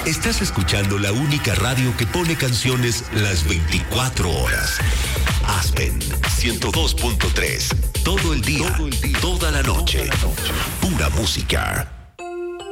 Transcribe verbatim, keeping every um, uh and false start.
Estás escuchando la única radio que pone canciones las veinticuatro horas. Aspen ciento dos punto tres. Todo el día, todo el día, toda la noche. Pura música.